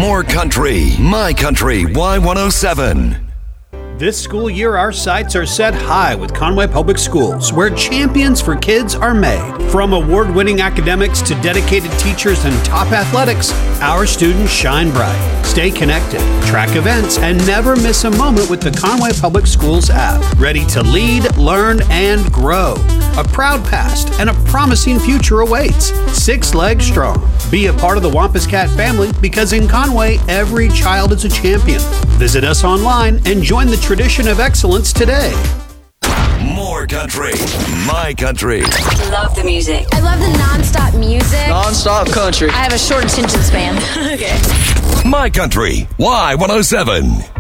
More country, my country, Y107. This school year, our sights are set high with Conway Public Schools, where champions for kids are made. From award-winning academics to dedicated teachers and top athletics, our students shine bright. Stay connected, track events, and never miss a moment with the Conway Public Schools app. Ready to lead, learn, and grow. A proud past and a promising future awaits. 6 legs strong. Be a part of the Wampus Cat family, because in Conway, every child is a champion. Visit us online and join the tradition of excellence today. More country, my country. Love the music. I love the non-stop music. Non-stop country. I have a short attention span. Okay. My country, Y107.